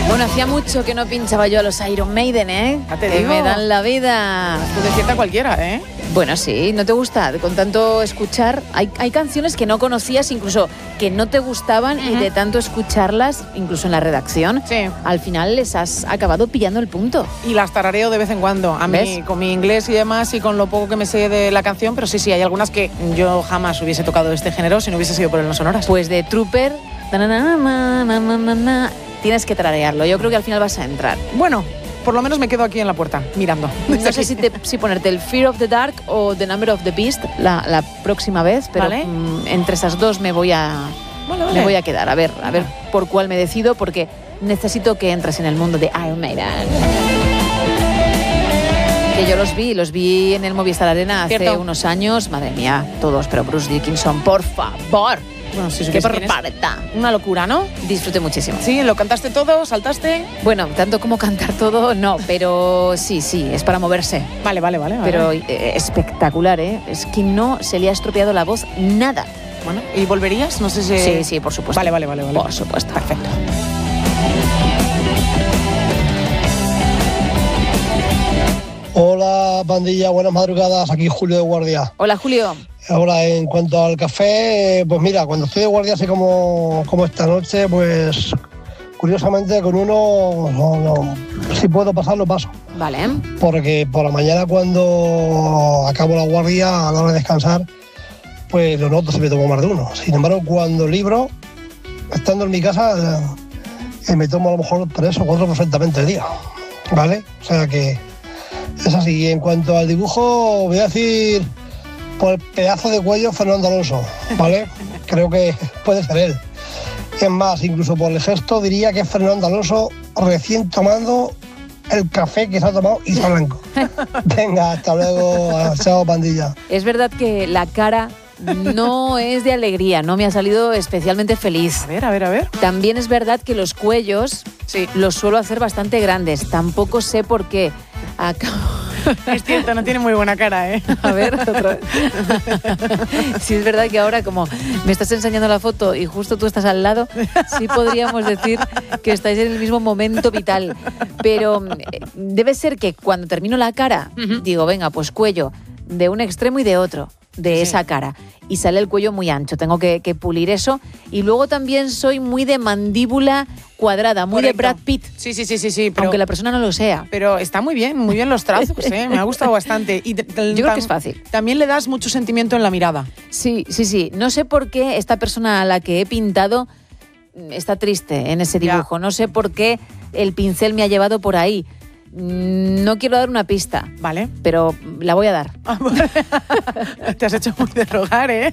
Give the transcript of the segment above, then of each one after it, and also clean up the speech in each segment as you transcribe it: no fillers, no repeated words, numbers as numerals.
Bueno, hacía mucho que no pinchaba yo a los Iron Maiden, ¿eh? Ya te que digo. me dan la vida. Tú de cierta cualquiera, ¿eh? Bueno, sí, ¿no te gusta? Con tanto escuchar, hay canciones que no conocías, incluso que no te gustaban, y de tanto escucharlas, incluso en la redacción, Sí. al final les has acabado pillando el punto. Y las tarareo de vez en cuando. A mí, ¿Ves? con mi inglés y demás, y con lo poco que me sé de la canción, pero sí, hay algunas que yo jamás hubiese tocado este género si no hubiese sido por el No Sonoras. Pues de Trooper, tienes que tararearlo. Yo creo que al final vas a entrar. Bueno, por lo menos me quedo aquí en la puerta, mirando. No sé si ponerte el Fear of the Dark o The Number of the Beast la próxima vez, pero Vale. entre esas dos me voy a quedar. A ver por cuál me decido, porque necesito que entres en el mundo de Iron Maiden. Que yo los vi en el Movistar Arena hace ¿Cierto? unos años. Madre mía, todos, pero Bruce Dickinson, por favor. Bueno, sí, Qué sí, tienes barbaridad. una locura, ¿no? Disfruté muchísimo. Sí, lo cantaste todo, saltaste. Bueno, tanto como cantar todo, no, pero sí, es para moverse. Vale. Pero espectacular, ¿eh? Es que no se le ha estropeado la voz nada. Bueno, ¿y volverías? No sé si... Sí, por supuesto. Vale. Por supuesto. Perfecto. Hola, pandilla, buenas madrugadas. Aquí Julio de Guardia. Hola, Julio. Ahora, en cuanto al café, pues mira, cuando estoy de guardia, así como esta noche, pues curiosamente con uno, si puedo pasar, lo paso. Vale. Porque por la mañana, cuando acabo la guardia, a la hora de descansar, pues lo noto si me tomo más de uno. Sin embargo, cuando libro, estando en mi casa, me tomo a lo mejor 3 o 4 perfectamente al día. ¿Vale? O sea que es así. Y en cuanto al dibujo, voy a decir por el pedazo de cuello Fernando Alonso, ¿vale? Creo que puede ser él. Es más, incluso por el gesto diría que es Fernando Alonso recién tomando el café que se ha tomado y está blanco. Venga, hasta luego, chao pandilla. Es verdad que la cara no es de alegría, no me ha salido especialmente feliz. A ver. También es verdad que los cuellos los suelo hacer bastante grandes. Tampoco sé por qué. Es cierto, no tiene muy buena cara, ¿eh? A ver, otra vez. Sí, es verdad que ahora, como me estás enseñando la foto y justo tú estás al lado, sí podríamos decir que estáis en el mismo momento vital. Pero debe ser que cuando termino la cara, digo, venga, pues cuello de un extremo y de otro, de esa cara. Y sale el cuello muy ancho, tengo que pulir eso. Y luego también soy muy de mandíbula cuadrada, muy Correcto. de Brad Pitt. Sí, pero, aunque la persona no lo sea. Pero está muy bien los trazos, ¿eh? Me ha gustado bastante. Y Yo creo que es fácil. También le das mucho sentimiento en la mirada. Sí. No sé por qué esta persona a la que he pintado está triste en ese dibujo. No sé por qué el pincel me ha llevado por ahí. No quiero dar una pista. Vale. Pero la voy a dar. Te has hecho muy de rogar, ¿eh?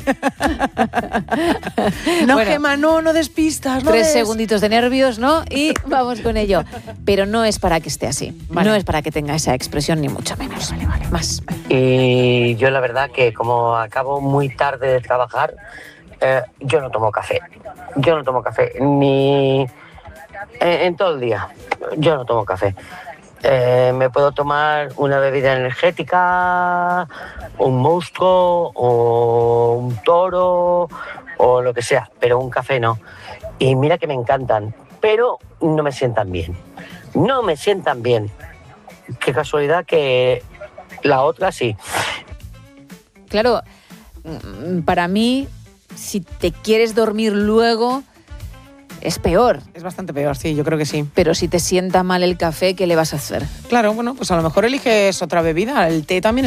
No, Bueno, Gemma, no despistas. No 3 des. segunditos de nervios, ¿no? Y vamos con ello. Pero no es para que esté así. Vale. No es para que tenga esa expresión, ni mucho menos. Vale. Más. Y yo la verdad que como acabo muy tarde de trabajar, yo no tomo café. Yo no tomo café ni en todo el día. Yo no tomo café. Me puedo tomar una bebida energética, un monstruo o un toro o lo que sea, pero un café no. Y mira que me encantan, pero no me sientan bien. No me sientan bien. Qué casualidad que la otra sí. Claro, para mí, si te quieres dormir luego, es peor. Es bastante peor, sí, yo creo que sí. Pero si te sienta mal el café, ¿qué le vas a hacer? Claro, bueno, pues a lo mejor eliges otra bebida. El té también